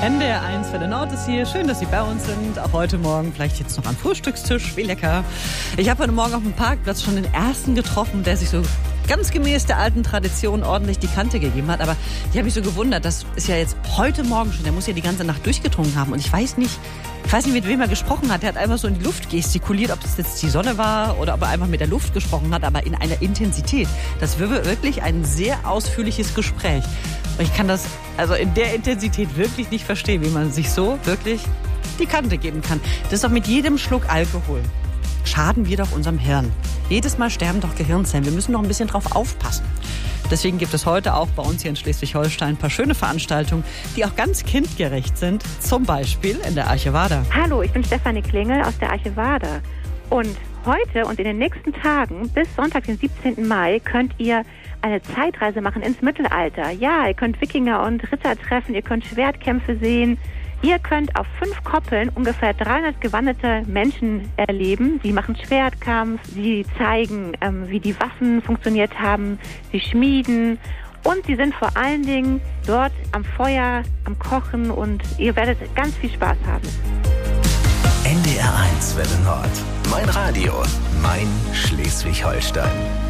NDR1 für den Nord ist hier. Schön, dass Sie bei uns sind. Auch heute Morgen vielleicht jetzt noch am Frühstückstisch. Wie lecker. Ich habe heute Morgen auf dem Parkplatz schon den ersten getroffen, der sich so ganz gemäß der alten Tradition ordentlich die Kante gegeben hat. Aber ich habe mich so gewundert, das ist ja jetzt heute Morgen schon, der muss ja die ganze Nacht durchgetrunken haben. Und ich weiß nicht, mit wem er gesprochen hat. Er hat einfach so in die Luft gestikuliert, ob das jetzt die Sonne war oder ob er einfach mit der Luft gesprochen hat, aber in einer Intensität. Das war wirklich ein sehr ausführliches Gespräch. Und ich kann das also in der Intensität wirklich nicht verstehen, wie man sich so wirklich die Kante geben kann. Das ist doch mit jedem Schluck Alkohol. Schaden wir doch unserem Hirn. Jedes Mal sterben doch Gehirnzellen. Wir müssen noch ein bisschen drauf aufpassen. Deswegen gibt es heute auch bei uns hier in Schleswig-Holstein ein paar schöne Veranstaltungen, die auch ganz kindgerecht sind. Zum Beispiel in der Arche Warder. Hallo, ich bin Stefanie Klingel aus der Arche Warder. Und heute und in den nächsten Tagen bis Sonntag, den 17. Mai, könnt ihr eine Zeitreise machen ins Mittelalter. Ja, ihr könnt Wikinger und Ritter treffen, ihr könnt Schwertkämpfe sehen. Ihr könnt auf 5 Koppeln ungefähr 300 gewandete Menschen erleben. Sie machen Schwertkampf, sie zeigen, wie die Waffen funktioniert haben, sie schmieden und sie sind vor allen Dingen dort am Feuer, am Kochen und ihr werdet ganz viel Spaß haben. NDR1 Welle Nord. Mein Radio, mein Schleswig-Holstein.